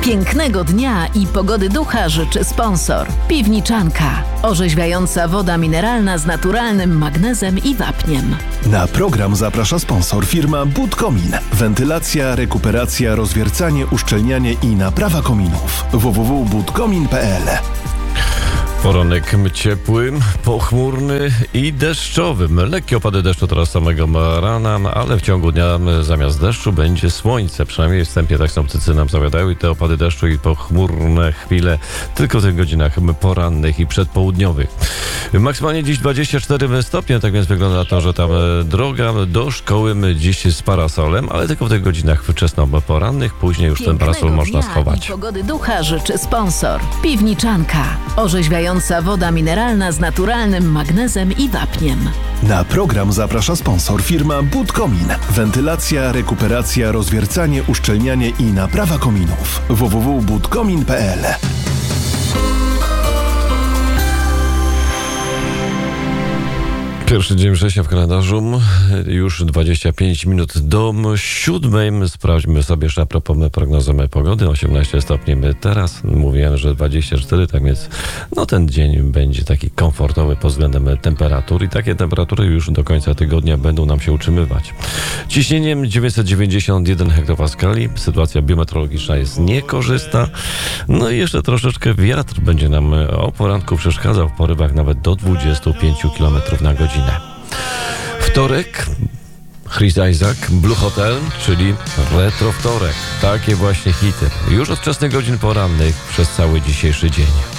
Pięknego dnia i pogody ducha życzy sponsor. Piwniczanka. Orzeźwiająca woda mineralna z naturalnym magnezem i wapniem. Na program zaprasza sponsor firma Budkomin. Wentylacja, rekuperacja, rozwiercanie, uszczelnianie i naprawa kominów. www.budkomin.pl. Poranek ciepły, pochmurny i deszczowy. Lekkie opady deszczu teraz samego rana, ale w ciągu dnia zamiast deszczu będzie słońce. Przynajmniej wstępnie tak synoptycy nam zawiadają i te opady deszczu i pochmurne chwile tylko w tych godzinach porannych i przedpołudniowych. Maksymalnie dziś 24 stopnie, tak więc wygląda na to, że tam droga do szkoły dziś z parasolem, ale tylko w tych godzinach wczesno-porannych. Później już ten parasol można schować. Pogody ducha życzy sponsor. Piwniczanka. Orzeźwiająca woda mineralna z naturalnym magnezem i wapniem. Na program zaprasza sponsor firma Budkomin. Wentylacja, rekuperacja, rozwiercanie, uszczelnianie i naprawa kominów. www.budkomin.pl. Pierwszy dzień września w kalendarzu, już 25 minut do 7. Sprawdźmy sobie jeszcze a propos prognozy pogody. 18 stopni teraz, mówiłem, że 24, tak więc ten dzień będzie taki komfortowy pod względem temperatur i takie temperatury już do końca tygodnia będą nam się utrzymywać. Ciśnieniem 991 hektopaskali, sytuacja biometeorologiczna jest niekorzystna, i jeszcze troszeczkę wiatr będzie nam o poranku przeszkadzał w porywach nawet do 25 km na godzinę. Wtorek, Chris Isaak, Blue Hotel, czyli retro wtorek. Takie właśnie hity. Już od wczesnych godzin porannych przez cały dzisiejszy dzień.